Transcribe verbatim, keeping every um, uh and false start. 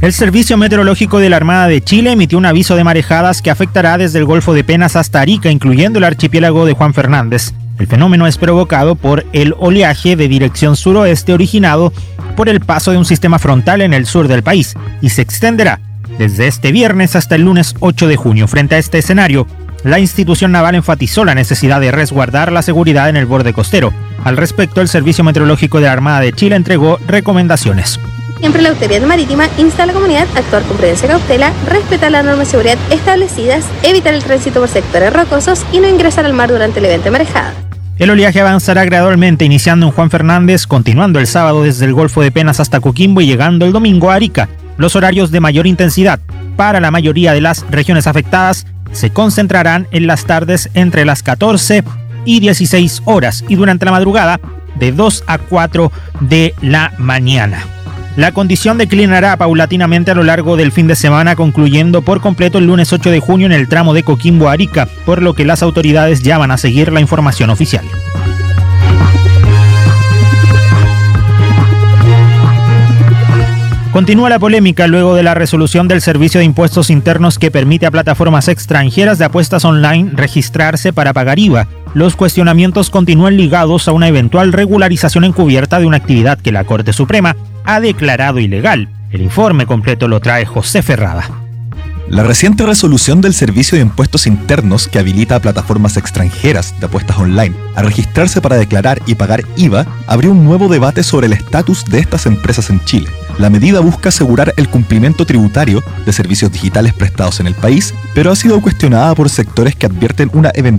El Servicio Meteorológico de la Armada de Chile emitió un aviso de marejadas que afectará desde el Golfo de Penas hasta Arica, incluyendo el archipiélago de Juan Fernández. El fenómeno es provocado por el oleaje de dirección suroeste originado por el paso de un sistema frontal en el sur del país y se extenderá desde este viernes hasta el lunes ocho de junio. Frente a este escenario, la institución naval enfatizó la necesidad de resguardar la seguridad en el borde costero. Al respecto, el Servicio Meteorológico de la Armada de Chile entregó recomendaciones. Siempre la Autoridad Marítima insta a la comunidad a actuar con prudencia y cautela, respetar las normas de seguridad establecidas, evitar el tránsito por sectores rocosos y no ingresar al mar durante el evento de marejada. El oleaje avanzará gradualmente, iniciando en Juan Fernández, continuando el sábado desde el Golfo de Penas hasta Coquimbo y llegando el domingo a Arica. Los horarios de mayor intensidad para la mayoría de las regiones afectadas se concentrarán en las tardes entre las catorce y dieciséis horas y durante la madrugada de dos a cuatro de la mañana. La condición declinará paulatinamente a lo largo del fin de semana, concluyendo por completo el lunes ocho de junio en el tramo de Coquimbo a Arica, por lo que las autoridades ya van a seguir la información oficial. Continúa la polémica luego de la resolución del Servicio de Impuestos Internos que permite a plataformas extranjeras de apuestas online registrarse para pagar I V A. Los cuestionamientos continúan ligados a una eventual regularización encubierta de una actividad que la Corte Suprema ha declarado ilegal. El informe completo lo trae José Ferrada. La reciente resolución del Servicio de Impuestos Internos que habilita a plataformas extranjeras de apuestas online a registrarse para declarar y pagar I V A abrió un nuevo debate sobre el estatus de estas empresas en Chile. La medida busca asegurar el cumplimiento tributario de servicios digitales prestados en el país, pero ha sido cuestionada por sectores que advierten una eventual